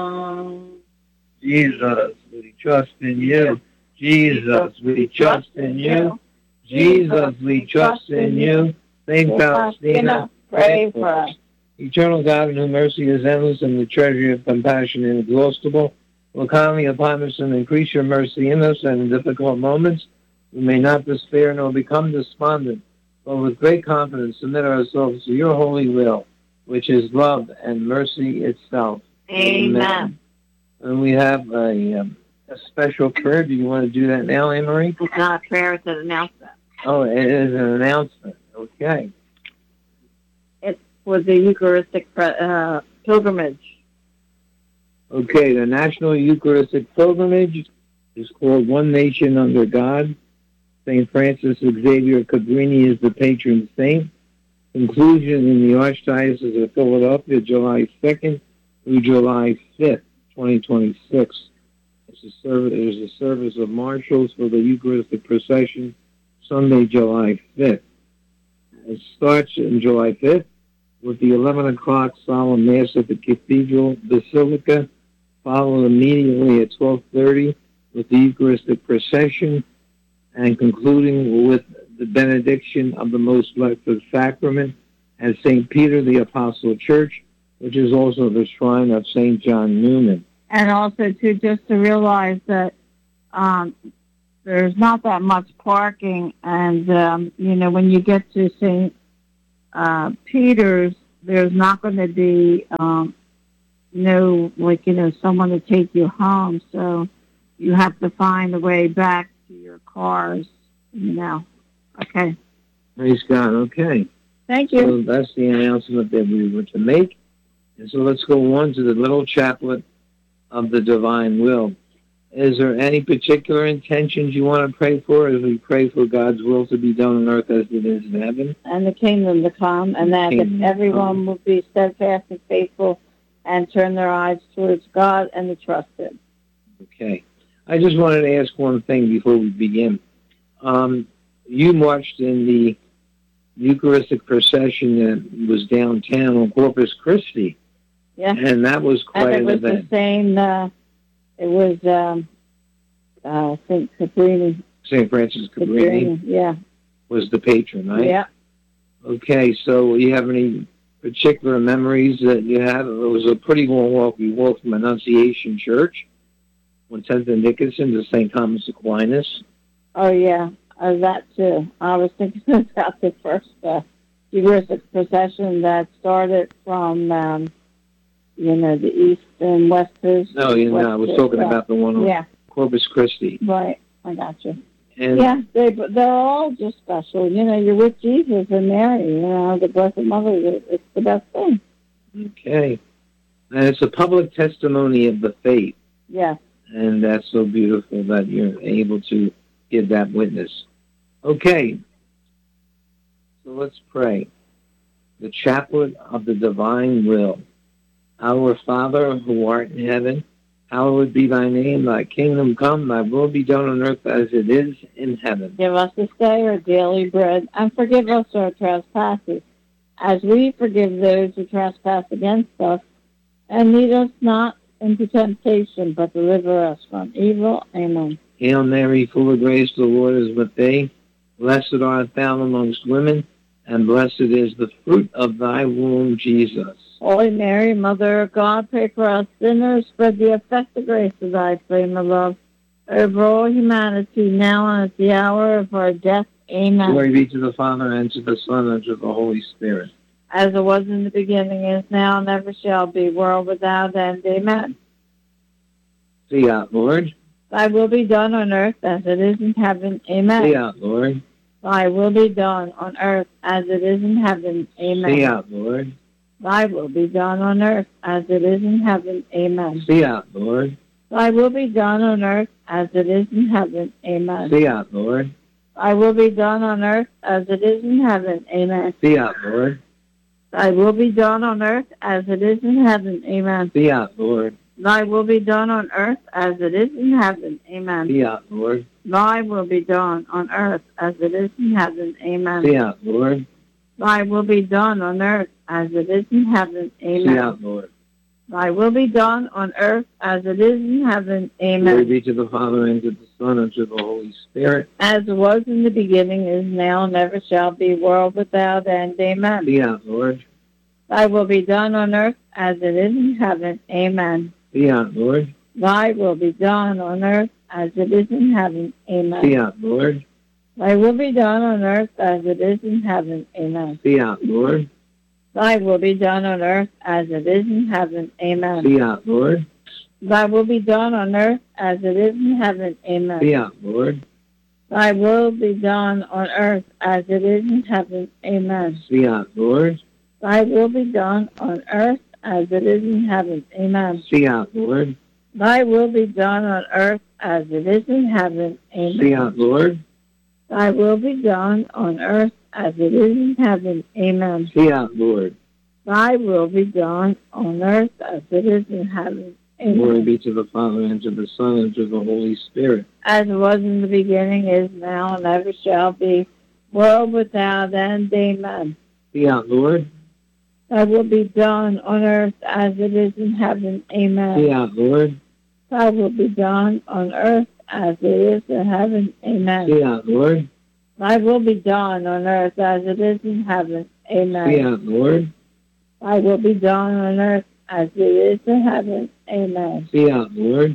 Jesus, we trust in you. Jesus, we trust in you. Jesus, we trust in you. Saint Faustina, pray for us. Eternal God, in whom mercy is endless and the treasury of compassion inexhaustible, look kindly upon us and increase your mercy in us, and in difficult moments we may not despair nor become despondent, but with great confidence submit ourselves to your holy will, which is love and mercy itself. Amen. And we have a special prayer. Do you want to do that now, Anne-Marie? It's not a prayer, it's an announcement. Oh, it is an announcement. Okay. It's for the Eucharistic pilgrimage. Okay, the National Eucharistic Pilgrimage is called One Nation Under God. St. Francis Xavier Cabrini is the patron saint. Conclusion in the Archdiocese of Philadelphia, July 2nd through July 5th, 2026. There's a service of marshals for the Eucharistic procession, Sunday, July 5th. It starts on July 5th with the 11 o'clock solemn Mass at the Cathedral Basilica, followed immediately at 12:30 with the Eucharistic procession, and concluding with the benediction of the Most Blessed Sacrament at St. Peter the Apostle Church, which is also the shrine of St. John Newman. And also, too, just to realize that there's not that much parking, and, when you get to St. Peter's, there's not going to be someone to take you home, so you have to find a way back to your cars, Okay. Praise God. Okay. Thank you. So that's the announcement that we were to make. And so let's go on to the little chaplet of the divine will. Is there any particular intentions you want to pray for as we pray for God's will to be done on earth as it is in heaven? And the kingdom to come, and that everyone will be steadfast and faithful and turn their eyes towards God and to trust Him. Okay. I just wanted to ask one thing before we begin. You marched in the Eucharistic procession that was downtown on Corpus Christi. Yeah. And that was quite an event. And it was the same, it was St. Cabrini. St. Francis Cabrini. Yeah. Was the patron, right? Yeah. Okay, so you have any particular memories that you have? It was a pretty long walk. We walked from Annunciation Church on 10th and Dickinson to St. Thomas Aquinas. Oh, yeah. That too. I was thinking about the first Eucharistic procession that started from, the east and west coast. No, I was talking about the one on Corpus Christi. Right, I got you. And they're all just special. You're with Jesus and Mary, the Blessed Mother. It's the best thing. Okay. And it's a public testimony of the faith. Yes. And that's so beautiful that you're able to give that witness. Okay. So let's pray. The chaplet of the divine will. Our Father, who art in heaven, hallowed be thy name. Thy kingdom come, thy will be done on earth as it is in heaven. Give us this day our daily bread, and forgive us our trespasses, as we forgive those who trespass against us. And lead us not into temptation, but deliver us from evil. Amen. Hail Mary, full of grace, the Lord is with thee. Blessed art thou amongst women, and blessed is the fruit of thy womb, Jesus. Holy Mary, Mother of God, pray for us sinners, spread the effective grace of thy flame of love over all humanity, now and at the hour of our death. Amen. Glory be to the Father, and to the Son, and to the Holy Spirit. As it was in the beginning, is now, and ever shall be, world without end. Amen. Fiat, Lord. Thy will be done on earth as it is in heaven. Amen. Fiat, Lord. Thy will be done on earth as it is in heaven. Amen. Fiat, Lord. Thy will be done on earth as it is in heaven. Amen. Fiat, Lord. Thy will be done on earth as it is in heaven. Amen. Fiat, Lord. Thy will be done on earth as it is in heaven. Amen. Fiat, Lord. Thy will be done on earth as it is in heaven. Amen. Fiat, Lord. Thy will be done on earth as it is in heaven. Amen. Fiat, Lord. Thy will be done on earth as it is in heaven. Amen. Fiat, Lord. Thy will be done on earth as it is in heaven. Amen. Fiat, Lord. Thy will be done on earth as it is in heaven. Glory Amen. be to the Father, and to the Son, and to the Holy Spirit. As it was in the beginning, is now, and ever shall be, world without end. Amen. Be out, Lord. Thy will be done on earth as it is in heaven. Amen. Be out, Lord. Thy will be done on earth as it is in heaven. Be Amen. out, Lord. Thy will be done on earth as it is in heaven. Amen. Be out, Lord. Thy will be done on earth as it is in heaven. Amen. Be out, Lord. Thy will be done on earth as it is in heaven. Amen. Be out, Lord. Thy will be done on earth as it is in heaven. Amen. Be out, Lord. Thy will be done on earth as it is in heaven. Amen. Be out, Lord. Thy will be done on earth as it is in heaven. Amen. Be out, Lord. Thy will be done on earth as it is in heaven. Amen. Be out, Lord. Thy will be done on earth as it is in heaven. Glory Amen. be to the Father, and to the Son, and to the Holy Spirit. As it was in the beginning, is now, and ever shall be, world without end. Amen. Be out, Lord. Thy will be done on earth as it is in heaven. Amen. Be out, Lord. Thy will be done on earth as it is in heaven. Amen. Be out, Lord. Thy will be done on earth as it is in heaven. Amen. Be out, Lord. Thy will be done on earth as it is in heaven. Amen. Be out, Lord.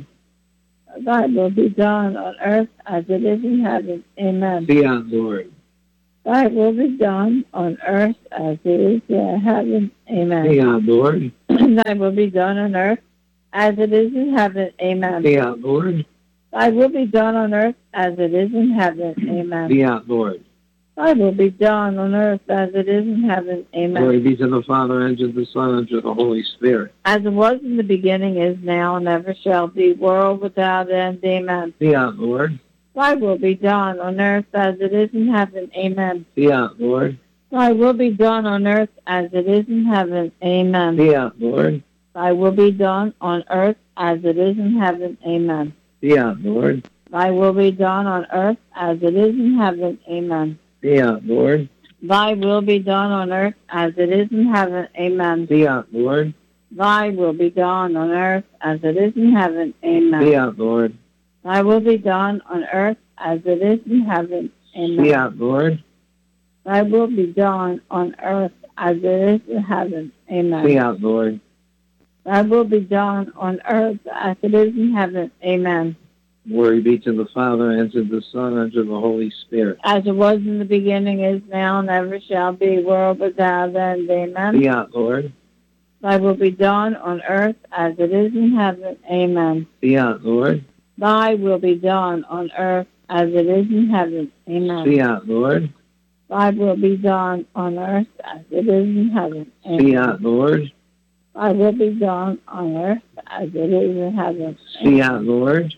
Thy will be done on earth as it is in heaven. Amen. Be out, Lord. Thy will be done on earth as it is in heaven. Be Amen. out, Lord. Thy will be done on earth as it is in heaven. Amen. Be out, Lord. Thy will be done on earth as it is in heaven. Amen. Be out, Lord. Thy will be done on earth as it is in heaven. Amen. Glory be to the Father, and to the Son, and to the Holy Spirit. As it was in the beginning, is now, and ever shall be, world without end. Amen. Be out, Lord. Thy will be done on earth as it is in heaven. Amen. Be out, Lord. Thy will be done on earth as it is in heaven. Amen. Be out, Lord. Thy will be done on earth as it is in heaven. Amen. Be out, Lord. Thy will be done on earth as it is in heaven. Amen. Be out, Lord. Thy will be done on earth as it is in heaven. Amen. Be out, Lord. Thy will be done on earth as it is in heaven. Amen. Be out, Lord. Thy will be done on earth as it is in heaven. Amen. Be out, Lord. Thy will be done on earth as it is in heaven. Amen. Be out, Lord. Thy will be done on earth as it is in heaven. Amen. Glory be to the Father, and to the Son, and to the Holy Spirit. As it was in the beginning, is now, and ever shall be, world without end. Amen. Be out, Lord. Thy will be done on earth as it is in heaven. Amen. Be out, Lord. Thy will be done on earth as it is in heaven. Amen. Be out, Lord. Thy will be done on earth as it is in heaven. Amen. Be out, Lord. Thy will be done on earth as it is in heaven. Be out, Lord.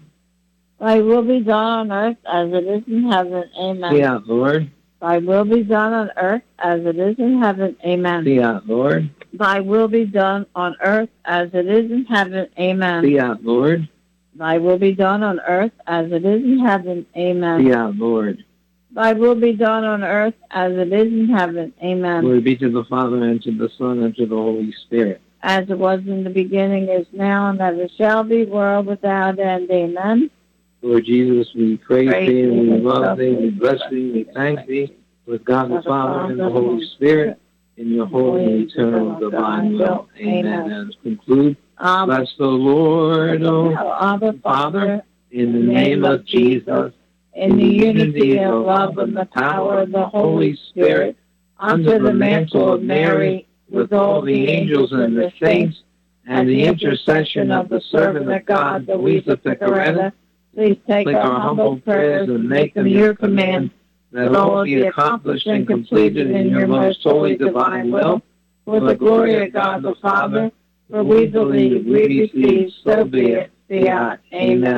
Thy will be done on earth as it is in heaven. Amen. Be out, Lord. Thy will be done on earth as it is in heaven. Amen. Be out, Lord. Thy will be done on earth as it is in heaven. Amen. Be out, Lord. Thy will be done on earth as it is in heaven. Amen. Be out, Lord. Thy will be done on earth as it is in heaven. Amen. Glory be to the Father, and to the Son, and to the Holy Spirit. As it was in the beginning, is now, and ever shall be, world without end. Amen. Lord Jesus, we praise Praise thee, and we thee, love thee, we bless thee, we thank thee, with God the Father and the Holy Spirit, in your holy and eternal divine will. Amen. And to conclude, bless the Lord, O Abba, Father, in the name of Jesus, in the unity of love and the power of the Holy Spirit, under the mantle of Mary, with all the angels and the saints, and the intercession of the servant of God, Louisa Picaretta, please take our humble prayers and make them your command, that all be accomplished and completed in your most holy divine will, for the glory of God the Father, for we believe, we receive, so be it. Fiat. Amen.